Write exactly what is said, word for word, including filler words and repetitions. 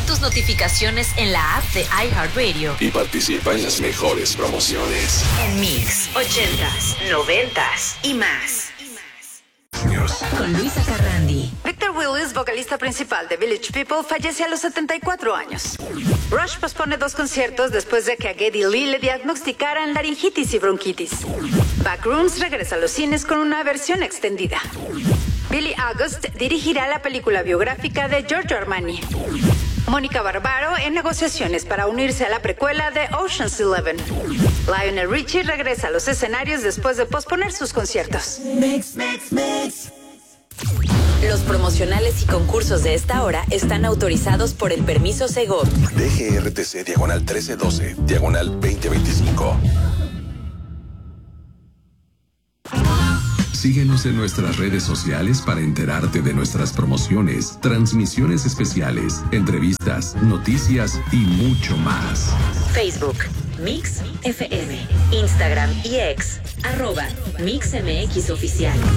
tus notificaciones en la app de iHeartRadio y participa en las mejores promociones. En Mix, ochentas, noventas y más. Con Luisa Carrandi. Victor Willis, vocalista principal de Village People, fallece a los setenta y cuatro años. Rush pospone dos conciertos después de que a Geddy Lee le diagnosticaran laringitis y bronquitis. Backrooms regresa a los cines con una versión extendida. Billy August dirigirá la película biográfica de Giorgio Armani. Mónica Barbaro en negociaciones para unirse a la precuela de Ocean's Eleven. Lionel Richie regresa a los escenarios después de posponer sus conciertos. Mix, mix, mix. Los promocionales y concursos de esta hora están autorizados por el permiso Segov. D G R T C diagonal trece doce, diagonal veinte veinticinco. Síguenos en nuestras redes sociales para enterarte de nuestras promociones, transmisiones especiales, entrevistas, noticias y mucho más. Facebook, Mix F M, Instagram y X, arroba Mix M X Oficial.